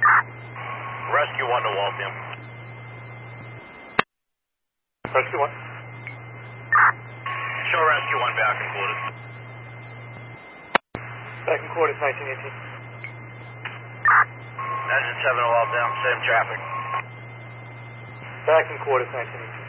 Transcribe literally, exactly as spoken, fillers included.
Rescue one to Waltham. Rescue one. Show Rescue one back in quarters. Back in quarters, nineteen eighteen. Engine seven to Waltham, same traffic. Back in quarters, nineteen eighteen.